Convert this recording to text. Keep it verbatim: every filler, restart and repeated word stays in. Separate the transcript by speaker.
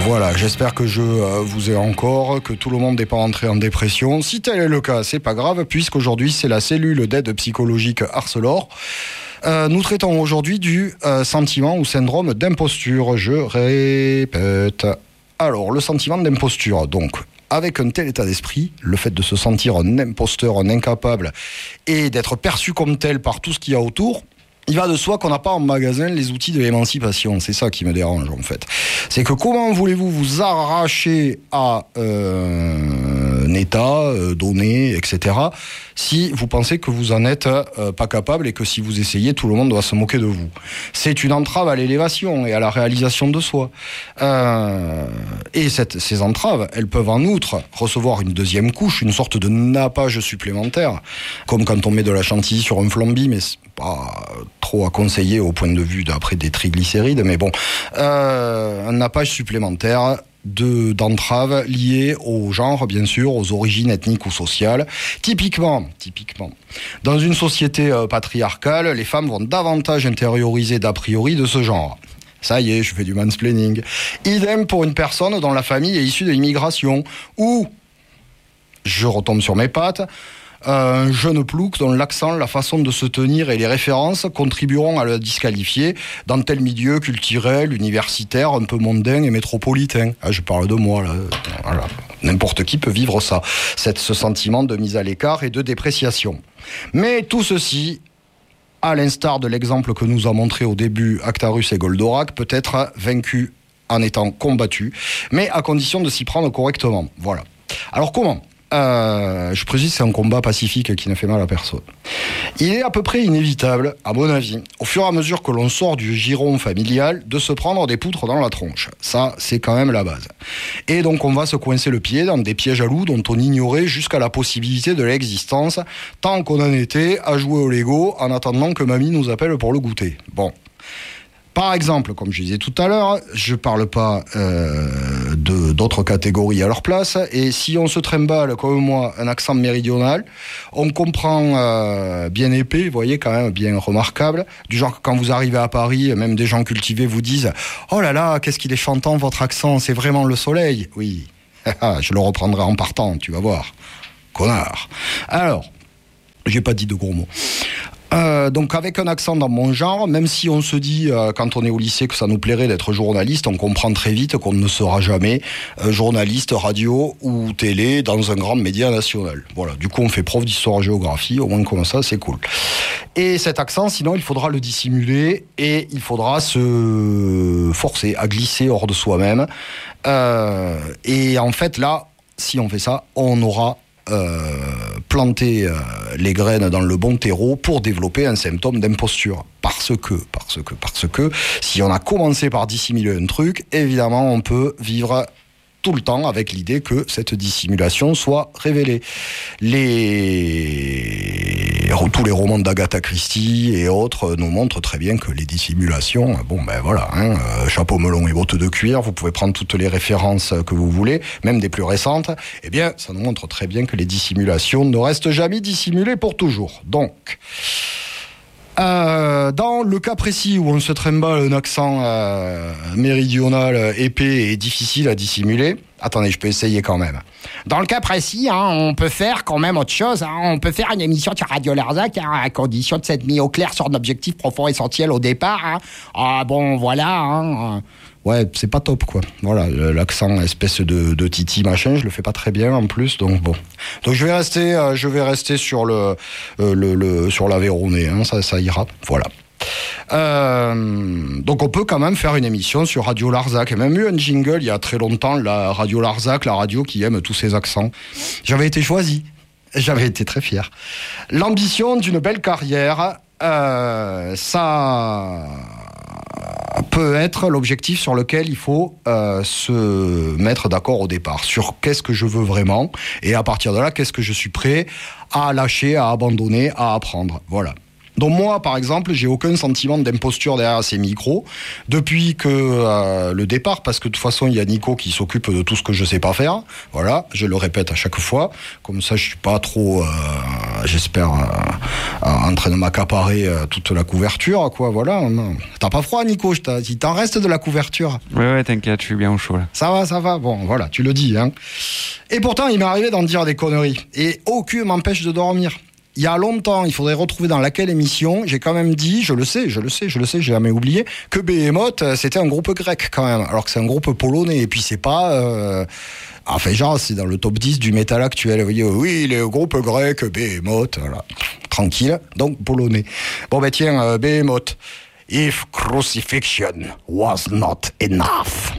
Speaker 1: Voilà, j'espère que je euh, vous ai encore, que tout le monde n'est pas entré en dépression. Si tel est le cas, c'est pas grave, puisqu'aujourd'hui c'est la cellule d'aide psychologique Arcelor. Euh, nous traitons aujourd'hui du euh, sentiment ou syndrome d'imposture. Je répète. Alors, le sentiment d'imposture, donc, avec un tel état d'esprit, le fait de se sentir un imposteur, un incapable, et d'être perçu comme tel par tout ce qu'il y a autour, il va de soi qu'on n'a pas en magasin les outils de l'émancipation. C'est ça qui me dérange, en fait. C'est que comment voulez-vous vous arracher à euh, un état euh, donné, et cetera, si vous pensez que vous en êtes euh, pas capable et que si vous essayez, tout le monde doit se moquer de vous. C'est une entrave à l'élévation et à la réalisation de soi. Euh, et cette, ces entraves, elles peuvent en outre recevoir une deuxième couche, une sorte de nappage supplémentaire, comme quand on met de la chantilly sur un flambi, mais c'est pas trop à conseiller au point de vue d'après des triglycérides, mais bon, euh, un nappage supplémentaire de, d'entraves liées au genre, bien sûr, aux origines ethniques ou sociales. Typiquement, typiquement, dans une société euh, patriarcale, les femmes vont davantage intérioriser d'a priori de ce genre. Ça y est, je fais du mansplaining. Idem pour une personne dont la famille est issue de l'immigration, ou, je retombe sur mes pattes, un jeune plouc dont l'accent, la façon de se tenir et les références contribueront à le disqualifier dans tel milieu culturel, universitaire, un peu mondain et métropolitain. Ah, je parle de moi, là. Voilà. N'importe qui peut vivre ça, cette, ce sentiment de mise à l'écart et de dépréciation. Mais tout ceci, à l'instar de l'exemple que nous a montré au début Actarus et Goldorak, peut être vaincu en étant combattu, mais à condition de s'y prendre correctement. Voilà. Alors comment ? Euh, je précise, c'est un combat pacifique qui ne fait mal à personne. Il est à peu près inévitable, à mon avis, au fur et à mesure que l'on sort du giron familial, de se prendre des poutres dans la tronche. Ça, c'est quand même la base. Et donc, on va se coincer le pied dans des pièges à loups dont on ignorait jusqu'à la possibilité de l'existence, tant qu'on en était à jouer au Lego en attendant que mamie nous appelle pour le goûter. Bon. Par exemple, comme je disais tout à l'heure, je ne parle pas euh, de, d'autres catégories à leur place, et si on se trimballe, comme moi, un accent méridional, on comprend euh, bien épais, vous voyez, quand même bien remarquable, du genre que quand vous arrivez à Paris, même des gens cultivés vous disent « Oh là là, qu'est-ce qu'il est chantant votre accent, c'est vraiment le soleil !» Oui, je le reprendrai en partant, tu vas voir. Connard. Alors, j'ai pas dit de gros mots. Euh, donc avec un accent dans mon genre, même si on se dit euh, quand on est au lycée que ça nous plairait d'être journaliste, on comprend très vite qu'on ne sera jamais euh, journaliste radio ou télé dans un grand média national. Voilà, du coup on fait prof d'histoire-géographie, au moins comme ça c'est cool. Et cet accent, sinon il faudra le dissimuler et il faudra se forcer à glisser hors de soi-même. Euh, et en fait là, si on fait ça, on aura Euh, planter euh, les graines dans le bon terreau pour développer un symptôme d'imposture. Parce que, parce que, parce que, si on a commencé par dissimuler un truc, évidemment, on peut vivre tout le temps avec l'idée que cette dissimulation soit révélée. Les... Tous les romans d'Agatha Christie et autres nous montrent très bien que les dissimulations, bon ben voilà, hein, euh, chapeau melon et bottes de cuir, vous pouvez prendre toutes les références que vous voulez, même des plus récentes, eh bien ça nous montre très bien que les dissimulations ne restent jamais dissimulées pour toujours. Donc... Euh, dans le cas précis où on se trimballe un accent euh, méridional épais et difficile à dissimuler, attendez, je peux essayer quand même. Dans le cas précis, hein, on peut faire quand même autre chose. Hein, on peut faire une émission sur Radio Larzac hein, à condition de s'être mis au clair sur un objectif profond essentiel au départ. Hein. Ah bon, voilà. Hein, ouais, c'est pas top quoi. Voilà, l'accent espèce de, de titi machin, je le fais pas très bien en plus, donc bon. Donc je vais rester, euh, je vais rester sur le, euh, le, le sur l'Aveyronais, hein, ça, ça ira. Voilà. Euh, donc on peut quand même faire une émission sur Radio Larzac. Il y a même eu un jingle il y a très longtemps, la Radio Larzac, la radio qui aime tous ses accents. J'avais été choisi, j'avais été très fier. L'ambition d'une belle carrière, euh, ça peut être l'objectif sur lequel il faut euh, se mettre d'accord au départ, sur qu'est-ce que je veux vraiment, et à partir de là, qu'est-ce que je suis prêt à lâcher, à abandonner, à apprendre. Voilà. Donc moi, par exemple, j'ai aucun sentiment d'imposture derrière ces micros depuis que euh, le départ, parce que de toute façon, il y a Nico qui s'occupe de tout ce que je sais pas faire. Voilà, je le répète à chaque fois. Comme ça, je suis pas trop, euh, j'espère, euh, en train de m'accaparer euh, toute la couverture, quoi, voilà. T'as pas froid, Nico? Il t'en reste de la couverture?
Speaker 2: Ouais, ouais, t'inquiète, je suis bien au chaud, là.
Speaker 1: Ça va, ça va, bon, voilà, tu le dis, hein. Et pourtant, il m'est arrivé d'en dire des conneries. Et aucune m'empêche de dormir. Il y a longtemps, il faudrait retrouver dans laquelle émission, j'ai quand même dit, je le sais, je le sais, je le sais, j'ai jamais oublié, que Behemoth, c'était un groupe grec quand même, alors que c'est un groupe polonais, et puis c'est pas... Euh... Enfin, genre, c'est dans le top dix du métal actuel. Vous voyez, oui, les groupes grecs, Behemoth, voilà. Tranquille, donc polonais. Bon, ben tiens, euh, Behemoth. If crucifixion was not enough.